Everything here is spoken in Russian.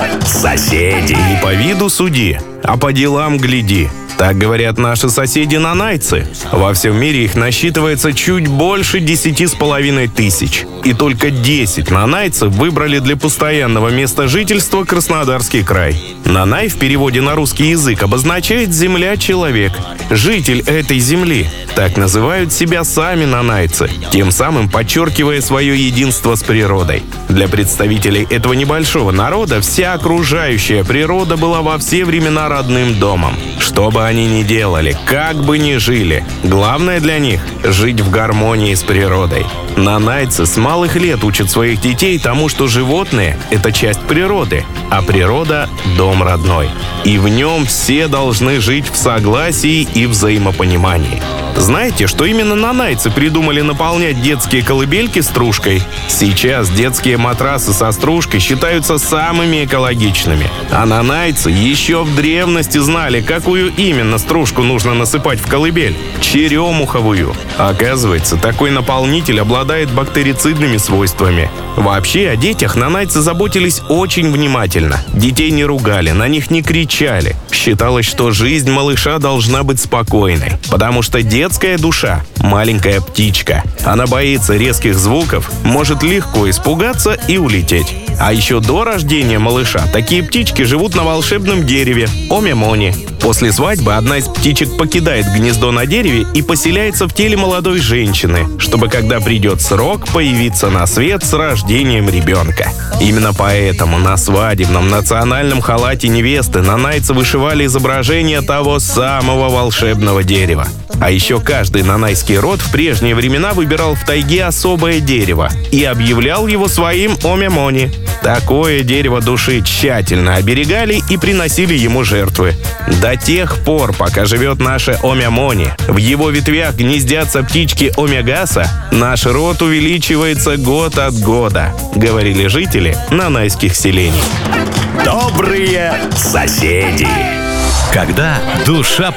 соседи. Не по виду суди, а по делам гляди. Так говорят наши соседи-нанайцы. Во всем мире их насчитывается чуть больше 10,5 тысяч. И только 10 нанайцев выбрали для постоянного места жительства Краснодарский край. Нанай в переводе на русский язык обозначает «земля-человек», «житель этой земли». Так называют себя сами нанайцы, тем самым подчеркивая свое единство с природой. Для представителей этого небольшого народа вся окружающая природа была во все времена родным домом. Что бы они ни делали, как бы ни жили, главное для них – жить в гармонии с природой. Нанайцы с малых лет учат своих детей тому, что животные – это часть природы, а природа – дом родной. И в нем все должны жить в согласии и взаимопонимании. Знаете, что именно нанайцы придумали наполнять детские колыбельки стружкой? Сейчас детские матрасы со стружкой считаются самыми экологичными. А нанайцы еще в древности знали, какую именно стружку нужно насыпать в колыбель. Черемуховую. Оказывается, такой наполнитель обладает бактерицидными свойствами. Вообще, о детях нанайцы заботились очень внимательно. Детей не ругали, на них не кричали. Считалось, что жизнь малыша должна быть спокойной, потому что детская душа – маленькая птичка. Она боится резких звуков, может легко испугаться и улететь. А еще до рождения малыша такие птички живут на волшебном дереве – омемони. После свадьбы одна из птичек покидает гнездо на дереве и поселяется в теле молодой женщины, чтобы, когда придет срок, появиться на свет с рождением ребенка. Именно поэтому на свадебном национальном халате невесты нанайцы вышивали изображение того самого волшебного дерева. А еще каждый нанайский род в прежние времена выбирал в тайге особое дерево и объявлял его своим омемони. Такое дерево души тщательно оберегали и приносили ему жертвы. До тех пор, пока живет наше омемони, в его ветвях гнездятся птички омегаса, наш род увеличивается год от года, говорили жители нанайских селений. Добрые соседи. Когда душа